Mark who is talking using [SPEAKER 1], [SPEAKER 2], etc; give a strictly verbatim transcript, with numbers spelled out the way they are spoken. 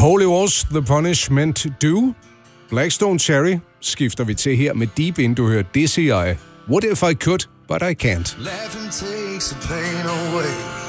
[SPEAKER 1] Holy Wars, The Punishment Due. Blackstone Cherry skifter vi til her med Deep In. Du hører Dizzy Eye. What if I could, but I can't.
[SPEAKER 2] Laughing takes the pain away.